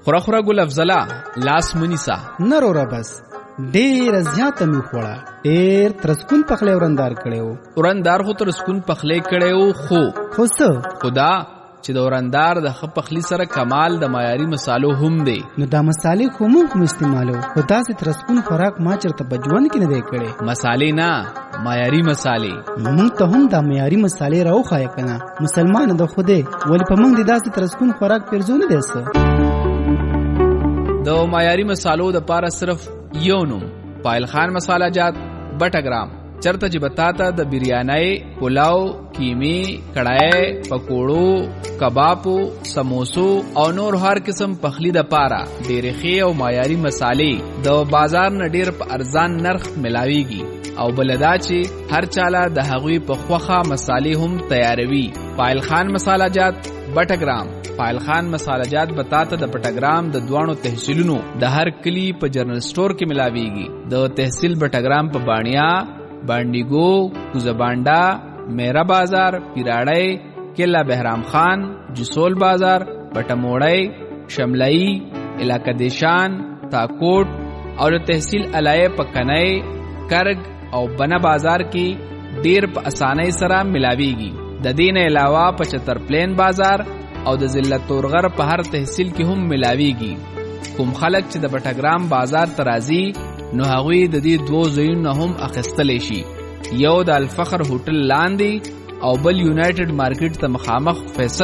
خوره ګل افضله لاس منیسا نرورا بس ډیر زیاته می خوړه ډیر ترسکون پخلی ورندار کړو ورندار خو ترسکون پخلی کړو خو څه خدا چې د ورندار د خ پخلی سره کمال د معیاري مصالو هم دی نو دا مصالې خو موږ استعمالو خدا سي ترسکون خوراک ما چرته بجوان کې نه دی کړي مصالې نه معیاري مصالې موږ ته هم دا معیاري مصالې راوخایې کنه مسلمان د خوده ولې په موږ د داسې ترسکون خوراک پرځونه دی څه د معیاري مصالو د پاره صرف یو نوم پایل خان مساله جات بټګرام چرته چې بتاتا د بریانای پلاو کیمی کڑای پکوړو کبابو سموسو او نور هر قسم پخلی د پاره ډېرې ښې او معیاري مصالې د بازار نه ډېر په ارزان نرخ ملاويږي او بلدا چې هر چاله د هغوی په خوخه مصالې هم تیاروي پایل خان مساله جات بټګرام پایل خان مساله جات بتاتا د بټګرام د دوانو تحصیلونو د هر کلی په جنرال سٹور کې ملاويږي د تحصیل بټګرام په بانیا بانډیګو کوزبانډا میرا بازار پیراړی کلا بهرام خان جسول بازار پټموړی شملئی علاقہ دیشان تاکوټ او تحصیل علای پکنای کرگ او بنا بازار کې ډیر په اسانۍ سره ملاويږي د دین علاوه 75 پلین بازار او د ضلع تورغر په هر تحصیل کې هم ملاويږي کوم خلک چې د بټګرام بازار ترازی نو هغوی د دې دوه ځایونو هم اخیستلی شي یو د الفخر هوټل لاندې او بل یونایټډ مارکیټ ته مخامخ فیصل